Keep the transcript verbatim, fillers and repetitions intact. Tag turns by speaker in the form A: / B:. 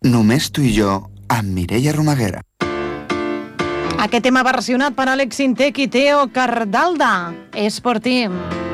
A: Només tu i jo, amb Mireia Romaguera.
B: Aquest tema versionat per Alex Intec i Teo Cardalda. És per ti.